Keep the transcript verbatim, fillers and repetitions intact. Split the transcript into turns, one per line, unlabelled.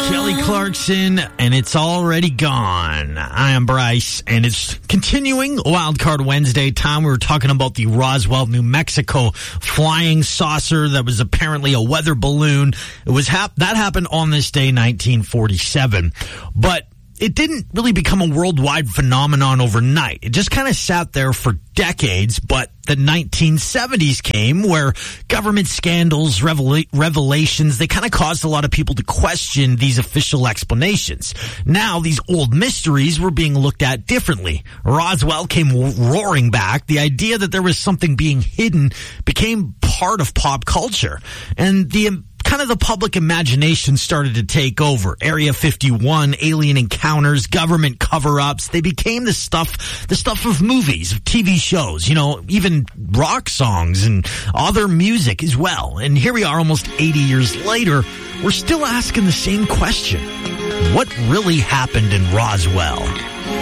Kelly Clarkson, and it's already gone. I am Bryce, and it's continuing Wildcard Wednesday time. We were talking about the Roswell, New Mexico flying saucer that was apparently a weather balloon. It was hap- that happened on this day, nineteen forty-seven, but it didn't really become a worldwide phenomenon overnight. It just kind of sat there for decades, but the nineteen seventies came where government scandals, revela- revelations, they kind of caused a lot of people to question these official explanations. Now, these old mysteries were being looked at differently. Roswell came roaring back. The idea that there was something being hidden became part of pop culture. And the kind of the public imagination started to take over. Area fifty-one, alien encounters, government cover-ups. They became the stuff, the stuff of movies, of T V shows, you know, even rock songs and other music as well. And here we are almost eighty years later. We're still asking the same question. What really happened in Roswell?